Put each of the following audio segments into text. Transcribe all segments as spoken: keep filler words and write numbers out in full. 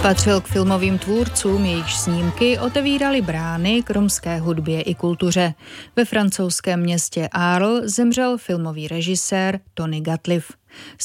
Patřil k filmovým tvůrcům, jejichž snímky otevíraly brány k romské hudbě i kultuře. Ve francouzském městě Arles zemřel filmový režisér Tony Gatliff.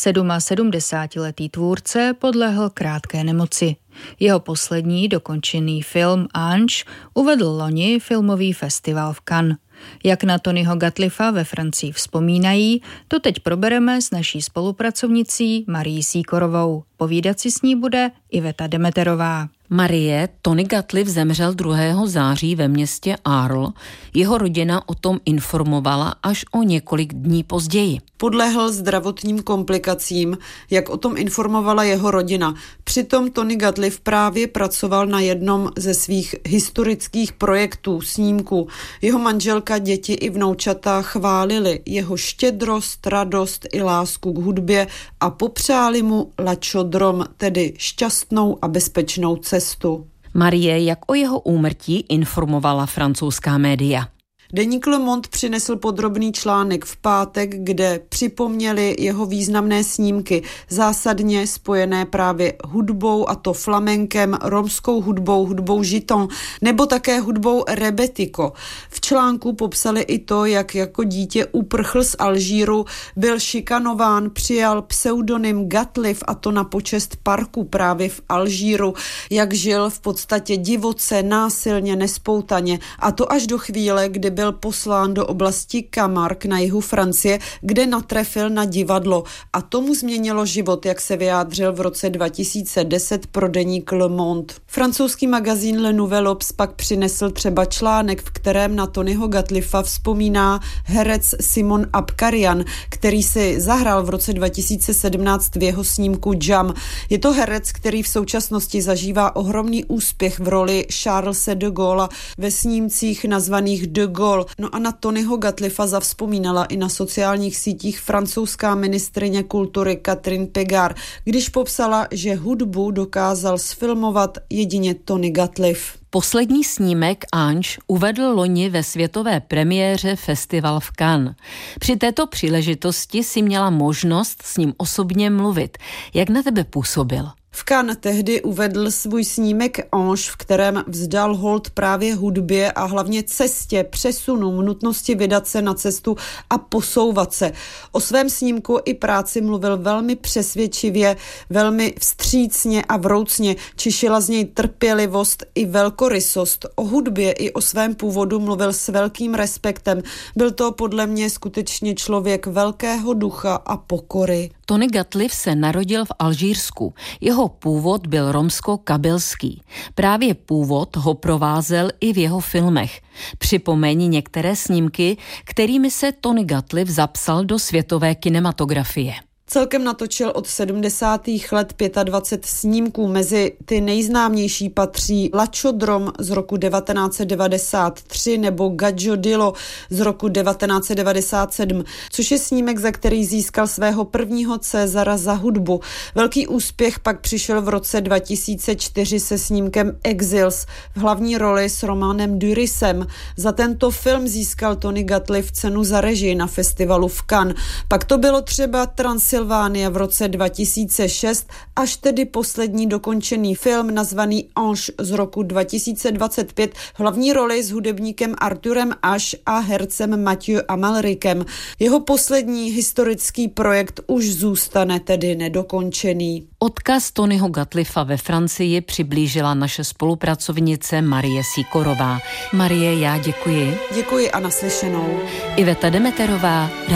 sedmasedmdesátiletý tvůrce podlehl krátké nemoci. Jeho poslední dokončený film Ange uvedl loni filmový festival v Cannes. Jak na Tonyho Gatliffa ve Francii vzpomínají, to teď probereme s naší spolupracovnicí Marií Sýkorovou. Povídat si s ní bude Iveta Demeterová. Marie, Tony Gatliff zemřel druhého září ve městě Arles. Jeho rodina o tom informovala až o několik dní později. Podlehl zdravotním komplikacím, jak o tom informovala jeho rodina. Přitom Tony Gatliff právě pracoval na jednom ze svých historických projektů, snímků. Jeho manželka, děti i vnoučata chválili jeho štědrost, radost i lásku k hudbě a popřáli mu la chaudrome, tedy šťastnou a bezpečnou cestu. Marie, jak o jeho úmrtí informovala francouzská média? Deník Le Monde přinesl podrobný článek v pátek, kde připomněli jeho významné snímky, zásadně spojené právě hudbou, a to flamenkem, romskou hudbou, hudbou giton, nebo také hudbou rebetiko. V článku popsali i to, jak jako dítě uprchl z Alžíru, byl šikanován, přijal pseudonym Gatliff, a to na počest parku právě v Alžíru, jak žil v podstatě divoce, násilně, nespoutaně, a to až do chvíle, kdy byl poslán do oblasti Camargue na jihu Francie, kde natrefil na divadlo, a tomu změnilo život, jak se vyjádřil v roce dva tisíce deset pro deník Le Monde. Francouzský magazín Le Nouvel Obs pak přinesl třeba článek, v kterém na Tonyho Gatliffa vzpomíná herec Simon Abkarian, který si zahrál v roce dva tisíce sedmnáct v jeho snímku Jam. Je to herec, který v současnosti zažívá ohromný úspěch v roli Charlese de Gaulle ve snímcích nazvaných De Gaulle. No a na Tonyho Gatliffa zavzpomínala i na sociálních sítích francouzská ministryně kultury Catherine Pégard, když popsala, že hudbu dokázal sfilmovat jedině Tony Gatliff. Poslední snímek Ange uvedl loni ve světové premiéře festival v Cannes. Při této příležitosti si měla možnost s ním osobně mluvit. Jak na tebe působil? V Cannes tehdy uvedl svůj snímek Ange, v kterém vzdal hold právě hudbě a hlavně cestě, přesunu, nutnosti vydat se na cestu a posouvat se. O svém snímku i práci mluvil velmi přesvědčivě, velmi vstřícně a vroucně. Čišila z něj trpělivost i velkorysost. O hudbě i o svém původu mluvil s velkým respektem. Byl to podle mě skutečně člověk velkého ducha a pokory. Tony Gatliff se narodil v Alžírsku. Jeho původ byl romsko-kabylský. Právě původ ho provázel i v jeho filmech. Připomeň některé snímky, kterými se Tony Gatliff zapsal do světové kinematografie. Celkem natočil od sedmdesátých let dvacet pět snímků. Mezi ty nejznámější patří La Chaudrome z roku devatenáct set devadesát tři nebo Gadjodilo z roku devatenáct set devadesát sedm, což je snímek, za který získal svého prvního Césara za hudbu. Velký úspěch pak přišel v roce dva tisíce čtyři se snímkem Exils v hlavní roli s Romanem Durisem. Za tento film získal Tony Gatliff cenu za režii na festivalu v Cannes. Pak to bylo třeba Transylvánie v roce dva tisíce šest, až tedy poslední dokončený film nazvaný Ange z roku dva tisíce dvacet pět, hlavní roli s hudebníkem Arthurem Ashe a hercem Mathieu Amalricem. Jeho poslední historický projekt už zůstane tedy nedokončený. Odkaz Tonyho Gatliffa ve Francii přiblížila naše spolupracovnice Marie Sýkorová. Marie, já děkuji. Děkuji a naslyšenou. Iveta Demeterová,